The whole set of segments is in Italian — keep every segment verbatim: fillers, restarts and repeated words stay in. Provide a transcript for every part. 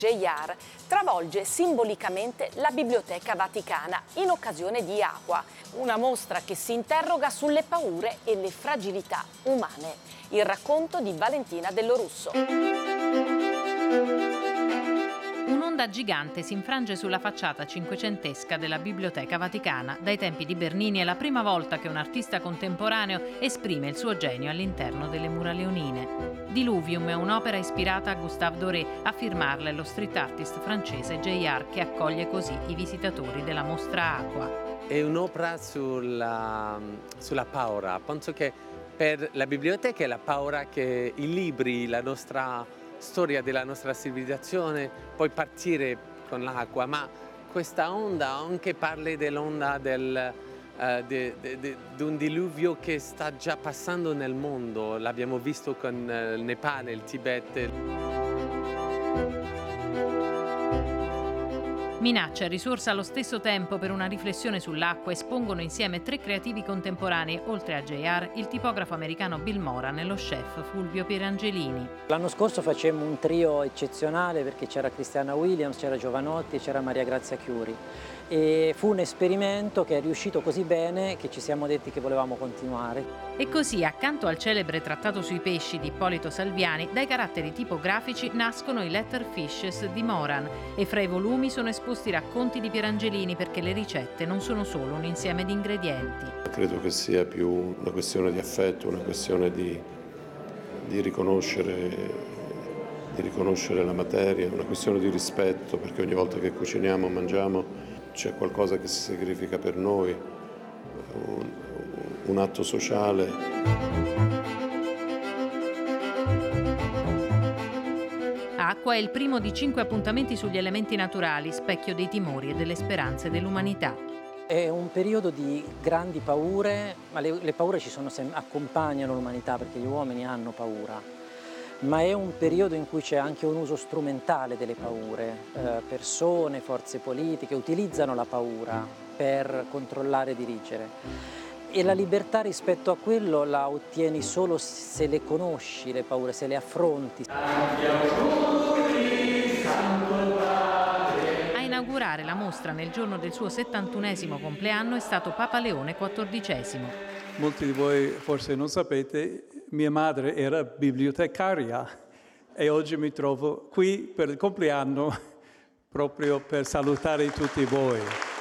J R travolge simbolicamente la Biblioteca Vaticana in occasione di Aqua, una mostra che si interroga sulle paure e le fragilità umane. Il racconto di Valentina Dellorusso. Un'onda gigante si infrange sulla facciata cinquecentesca della Biblioteca Vaticana. Dai tempi di Bernini è la prima volta che un artista contemporaneo esprime il suo genio all'interno delle mura leonine. Diluvium è un'opera ispirata a Gustave Doré. A firmarla è lo street artist francese J R, che accoglie così i visitatori della mostra Aqua. È un'opera sulla, sulla paura. Penso che per la biblioteca è la paura che i libri, la nostra storia della nostra civilizzazione, poi partire con l'acqua, ma questa onda anche parla dell'onda del, uh, di de, de, de un diluvio che sta già passando nel mondo. L'abbiamo visto con uh, il Nepale, il Tibet. Minaccia e risorsa allo stesso tempo per una riflessione sull'acqua espongono insieme tre creativi contemporanei, oltre a J R, il tipografo americano Bill Moran e lo chef Fulvio Pierangelini. L'anno scorso facemmo un trio eccezionale perché c'era Christiana Williams, c'era Giovanotti e c'era Maria Grazia Chiuri. E fu un esperimento che è riuscito così bene che ci siamo detti che volevamo continuare. E così, accanto al celebre trattato sui pesci di Ippolito Salviani, dai caratteri tipografici nascono i Letter Fishes di Moran e fra i volumi sono esposti racconti di Pierangelini, perché le ricette non sono solo un insieme di ingredienti. Credo che sia più una questione di affetto, una questione di, di riconoscere di riconoscere la materia, una questione di rispetto, perché ogni volta che cuciniamo, mangiamo, c'è qualcosa che si sacrifica per noi, un, un atto sociale. Acqua è il primo di cinque appuntamenti sugli elementi naturali, specchio dei timori e delle speranze dell'umanità. È un periodo di grandi paure, ma le, le paure ci sono sem- accompagnano l'umanità perché gli uomini hanno paura. Ma è un periodo in cui c'è anche un uso strumentale delle paure. Eh, persone, forze politiche utilizzano la paura per controllare e dirigere. E la libertà rispetto a quello la ottieni solo se le conosci, le paure, se le affronti. A inaugurare la mostra nel giorno del suo settantunesimo compleanno è stato Papa Leone quattordicesimo. Molti di voi forse non sapete, mia madre era bibliotecaria e oggi mi trovo qui per il compleanno proprio per salutare tutti voi.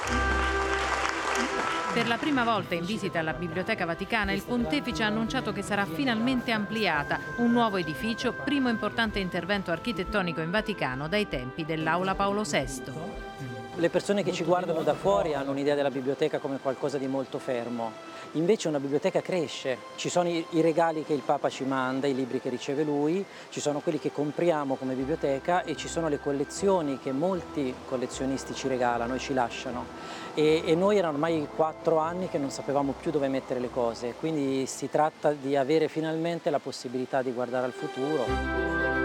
Per la prima volta in visita alla Biblioteca Vaticana, il Pontefice ha annunciato che sarà finalmente ampliata, un nuovo edificio, primo importante intervento architettonico in Vaticano dai tempi dell'Aula Paolo sesto. Le persone che ci guardano da fuori hanno un'idea della biblioteca come qualcosa di molto fermo. Invece una biblioteca cresce, ci sono i, i regali che il Papa ci manda, i libri che riceve lui, ci sono quelli che compriamo come biblioteca e ci sono le collezioni che molti collezionisti ci regalano e ci lasciano. E, e noi erano ormai quattro anni che non sapevamo più dove mettere le cose, quindi si tratta di avere finalmente la possibilità di guardare al futuro.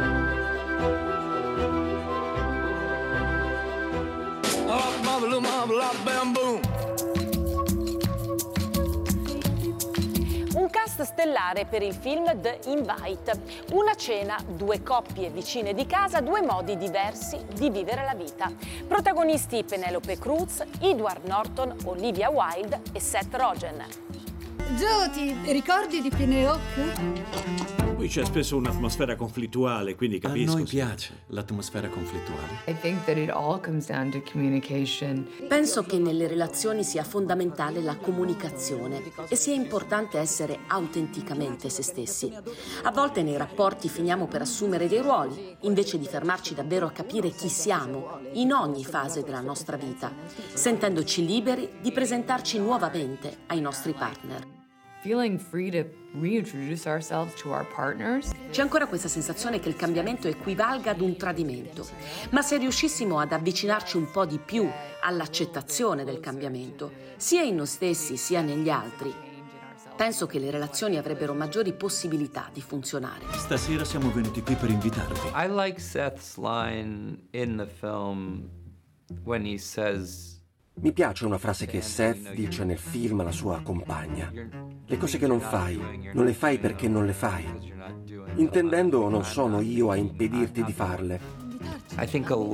Un cast stellare per il film The Invite. Una cena, due coppie vicine di casa, due modi diversi di vivere la vita. Protagonisti Penelope Cruz, Edward Norton, Olivia Wilde e Seth Rogen. Joe, ti ricordi di Pinocchio? Qui c'è spesso un'atmosfera conflittuale, quindi capisco. A noi piace l'atmosfera conflittuale. I think that it all comes down to communication. Penso che nelle relazioni sia fondamentale la comunicazione e sia importante essere autenticamente se stessi. A volte nei rapporti finiamo per assumere dei ruoli, invece di fermarci davvero a capire chi siamo in ogni fase della nostra vita, sentendoci liberi di presentarci nuovamente ai nostri partner. Feeling free to reintroduce ourselves to our partners. C'è ancora questa sensazione che il cambiamento equivalga ad un tradimento, ma se riuscissimo ad avvicinarci un po' di più all'accettazione del cambiamento, sia in noi stessi sia negli altri, penso che le relazioni avrebbero maggiori possibilità di funzionare. Stasera siamo venuti qui per invitarvi. I like Seth's line in the film when he says... Mi piace una frase che Seth dice nel film alla sua compagna. Le cose che non fai, non le fai perché non le fai. Intendendo, non sono io a impedirti di farle, I think a